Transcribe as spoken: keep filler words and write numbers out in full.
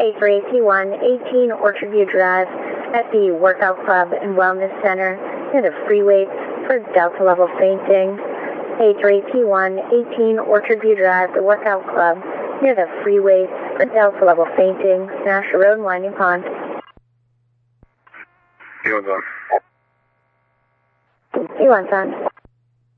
A three P one eighteen Orchard View Drive at the Workout Club and Wellness Center near the free weights for Delta level fainting. A three P one eighteen Orchard View Drive, the Workout Club near the free weights for Delta level fainting, National Road and Winding Pond. You want You want son?